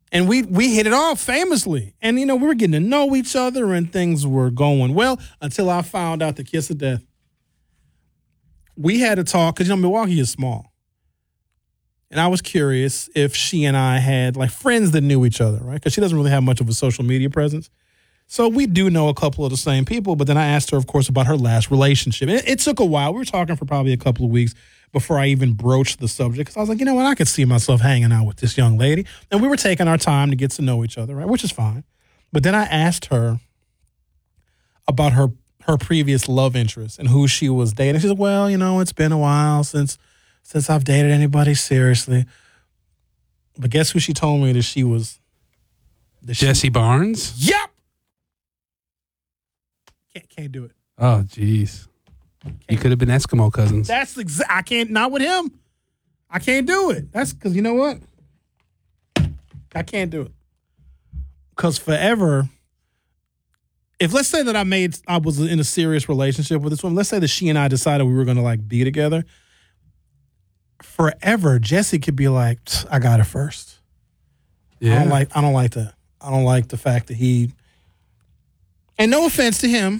And we hit it off famously. And, we were getting to know each other and things were going well until I found out the kiss of death. We had a talk because, Milwaukee is small. And I was curious if she and I had, friends that knew each other, right? Because she doesn't really have much of a social media presence. So we do know a couple of the same people. But then I asked her, of course, about her last relationship. And it took a while. We were talking for probably a couple of weeks before I even broached the subject. Because I was like, you know what? I could see myself hanging out with this young lady. And we were taking our time to get to know each other, right? Which is fine. But then I asked her about her previous love interest and who she was dating. She said, well, it's been a while since I've dated anybody seriously. But guess who she told me that she was? Jesse Barnes? Yep! Can't do it. Oh, jeez. You could have been Eskimo cousins. I can't, not with him. I can't do it. That's because, you know what? I can't do it. Because forever, if let's say that I was in a serious relationship with this woman, let's say that she and I decided we were going to be together, forever, Jesse could be like, I got it first. Yeah. I don't like that. I don't like the fact that he, and no offense to him,